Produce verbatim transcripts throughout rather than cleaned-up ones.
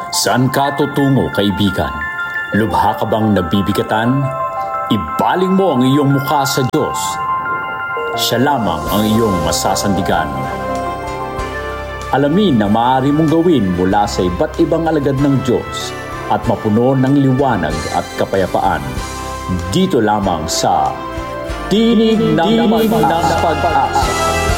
Saan ka tutungo, kaibigan? Lubha ka bang nabibigatan? Ibaling mo ang iyong mukha sa Diyos. Siya lamang ang iyong masasandigan. Alamin ang maaari mong gawin mula sa iba't ibang alagad ng Diyos at mapuno ng liwanag at kapayapaan. Dito lamang sa Tinig ng Pag-asa.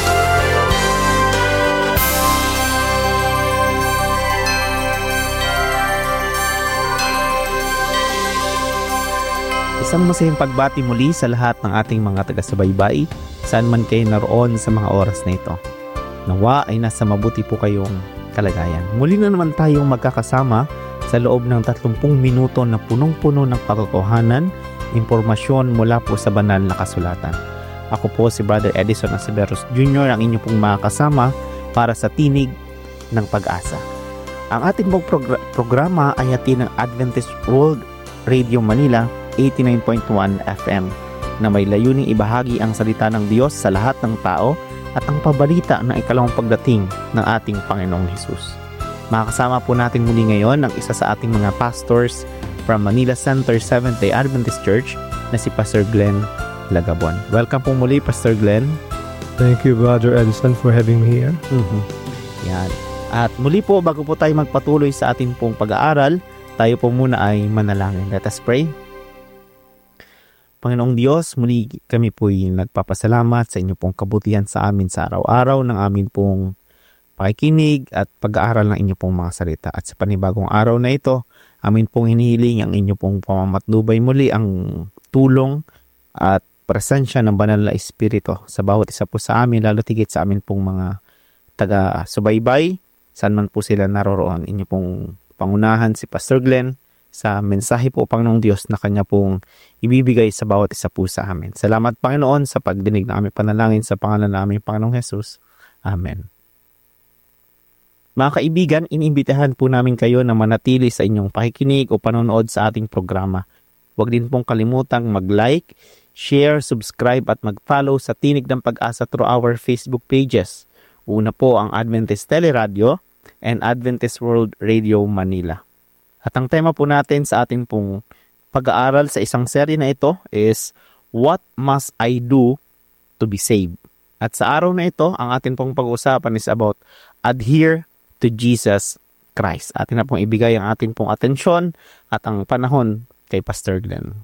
Isang masayang pagbati muli sa lahat ng ating mga taga-subaybay, saan man kayo naroon sa mga oras na ito. Nawa ay nasa mabuti po kayong kalagayan. Muli na naman tayong magkakasama sa loob ng tatlumpung minuto na punong-puno ng katotohanan, impormasyon mula po sa banal na kasulatan. Ako po si Brother Edison Aceveros Junior, ang inyong pong makakasama para sa Tinig ng Pag-asa. Ang ating pong progr- programa ay hatid ng Adventist World Radio Manila eighty-nine point one F M na may layuning ibahagi ang salita ng Diyos sa lahat ng tao at ang pabalita ng ikalawang pagdating ng ating Panginoong Hesus. Makakasama po natin muli ngayon ang isa sa ating mga pastors from Manila Center Seventh-day Adventist Church na si Pastor Glenn Lagabon. Welcome po muli, Pastor Glenn. Thank you, Brother Edison, for having me here. Mm-hmm. Yan. At muli po, bago po tayo magpatuloy sa ating pong pag-aaral, tayo po muna ay manalangin. Let us pray. Panginoong Diyos, muli kami po'y nagpapasalamat sa inyo pong kabutihan sa amin sa araw-araw ng amin pong pakikinig at pag-aaral ng inyo pong mga salita. At sa panibagong araw na ito, amin pong hinihiling ang inyo pong pamamatnubay muli ang tulong at presensya ng banal na Espiritu sa bawat isa po sa amin, lalo tigit sa amin pong mga taga-subaybay, saan man po sila naroroon. Inyo pong pangunahan si Pastor Glenn sa mensahe po, Panginoong Diyos, na Kanya pong ibibigay sa bawat isa po sa amin. Salamat, Panginoon, sa pagdinig na aming panalangin sa pangalan namin, Panginoong Hesus. Amen. Mga kaibigan, iniimbitahan po namin kayo na manatili sa inyong pakikinig o panonood sa ating programa. Huwag din pong kalimutang mag-like, share, subscribe at mag-follow sa Tinig ng Pag-asa through our Facebook pages. Una po ang Adventist Teleradio and Adventist World Radio Manila. At ang tema po natin sa ating pong pag-aaral sa isang serye na ito is What Must I Do to Be Saved? At sa araw na ito, ang ating pong pag-uusapan is about Adhere to Jesus Christ. Atin na pong ibigay ang ating pong atensyon at ang panahon kay Pastor Glenn.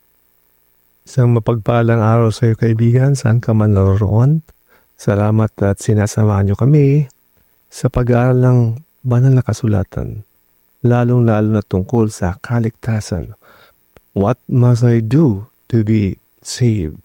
Isang mapagpalang araw sa iyo, kaibigan, saan ka man naroon. Salamat at sinasamahan niyo kami sa pag-aaral ng banal na kasulatan, lalong-lalo na tungkol sa kaligtasan. What must I do to be saved?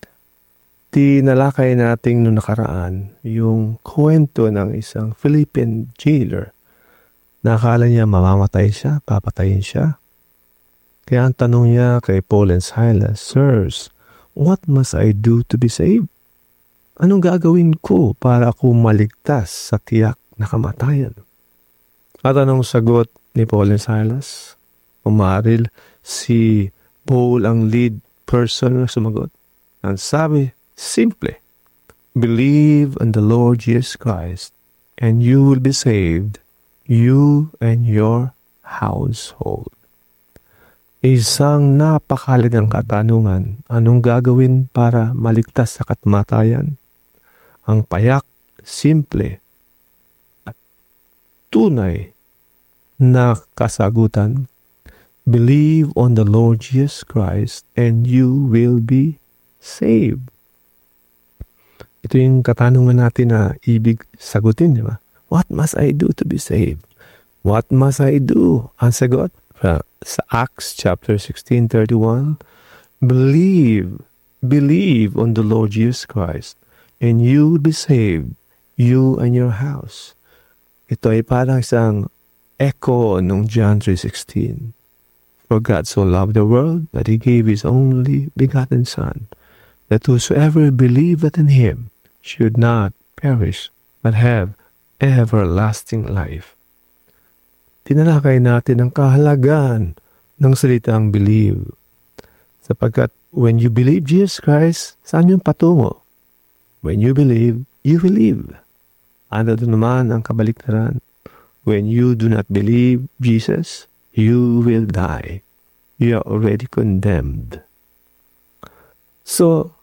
Tinalakay natin noong nakaraan yung kwento ng isang Philippine jailer. Nakala niya mamamatay siya, papatayin siya. Kaya ang tanong niya kay Paul and Silas, Sirs, what must I do to be saved? Anong gagawin ko para ako maligtas sa tiyak na kamatayan? At anong sagot ni Paul and Silas? Umaril si Paul ang lead person na sumagot. Ang sabi, simple, believe in the Lord Jesus Christ and you will be saved, you and your household. Isang napakahalagang katanungan, anong gagawin para maligtas sa kamatayan? Ang payak, simple, at tunay na kasagutan, believe on the Lord Jesus Christ and you will be saved. Ito yung katanungan natin na ibig sagutin, di ba? What must I do to be saved? What must I do? Ang sagot sa Acts chapter sixteen thirty-one, believe, believe on the Lord Jesus Christ and you will be saved, you and your house. Ito ay parang isang echo ng John three sixteen. For God so loved the world that He gave His only begotten Son, that whosoever believeth in Him should not perish, but have everlasting life. Tinalakay natin ang kahalagaan ng salitang believe. Sapagkat when you believe Jesus Christ, saan yung patungo? When you believe, you will live. Ano doon naman ang kabaliktaran? When you do not believe Jesus, you will die. You are already condemned. So,